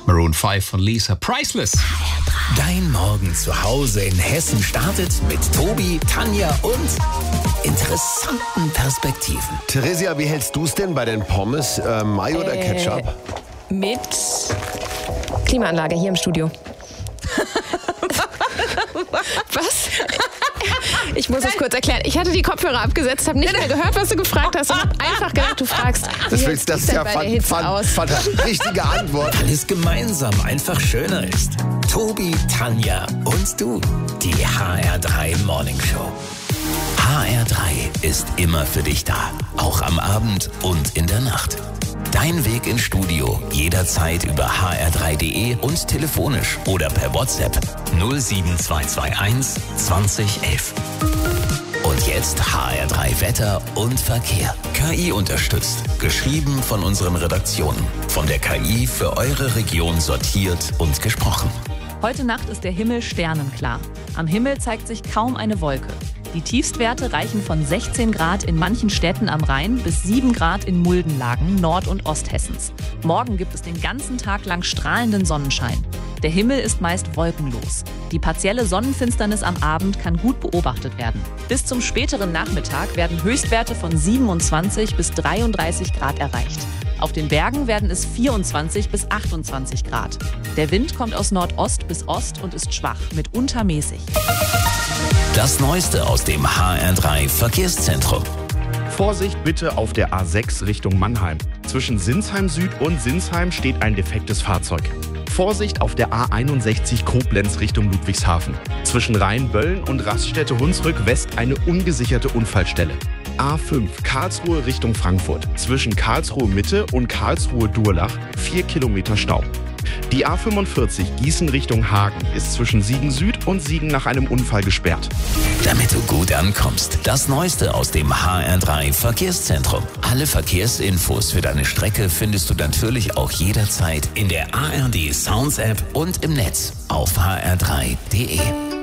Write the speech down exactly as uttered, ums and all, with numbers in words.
Maroon fünf von Lisa, Priceless. Dein Morgen zu Hause in Hessen startet mit Tobi, Tanja und interessanten Perspektiven. Theresia, wie hältst du es denn bei den Pommes? Äh, Mayo oder Äh, Ketchup? Mit Klimaanlage hier im Studio. Was? Ich muss es kurz erklären. Ich hatte die Kopfhörer abgesetzt, habe nicht mehr gehört, was du gefragt hast und habe einfach gedacht, du fragst, Das, wie willst, das sieht's ist denn ja bei der fan, Hitze fan, aus? fan, richtige Antwort. Weil es gemeinsam einfach schöner ist. Tobi, Tanja und du. Die H R drei Morning Show. H R drei ist immer für dich da. Auch am Abend und in der Nacht. Dein Weg ins Studio jederzeit über h r drei punkt d e und telefonisch oder per WhatsApp null sieben zwei zwei eins zwanzig elf. Und jetzt H R drei Wetter und Verkehr. K I unterstützt. Geschrieben von unseren Redaktionen. Von der K I für eure Region sortiert und gesprochen. Heute Nacht ist der Himmel sternenklar. Am Himmel zeigt sich kaum eine Wolke. Die Tiefstwerte reichen von sechzehn Grad in manchen Städten am Rhein bis sieben Grad in Muldenlagen Nord- und Osthessens. Morgen gibt es den ganzen Tag lang strahlenden Sonnenschein. Der Himmel ist meist wolkenlos. Die partielle Sonnenfinsternis am Abend kann gut beobachtet werden. Bis zum späteren Nachmittag werden Höchstwerte von siebenundzwanzig bis dreiunddreißig Grad erreicht. Auf den Bergen werden es vierundzwanzig bis achtundzwanzig Grad. Der Wind kommt aus Nordost bis Ost und ist schwach, mitunter mäßig. Das Neueste aus dem H R drei Verkehrszentrum. Vorsicht bitte auf der A sechs Richtung Mannheim. Zwischen Sinsheim Süd und Sinsheim steht ein defektes Fahrzeug. Vorsicht auf der A einundsechzig Koblenz Richtung Ludwigshafen. Zwischen Rheinböllen und Raststätte Hunsrück West eine ungesicherte Unfallstelle. A fünf Karlsruhe Richtung Frankfurt. Zwischen Karlsruhe Mitte und Karlsruhe Durlach vier Kilometer Stau. Die A fünfundvierzig Gießen Richtung Hagen ist zwischen Siegen Süd und Siegen nach einem Unfall gesperrt. Damit du gut ankommst, das Neueste aus dem H R drei Verkehrszentrum. Alle Verkehrsinfos für deine Strecke findest du natürlich auch jederzeit in der A R D Sounds App und im Netz auf h r drei punkt d e.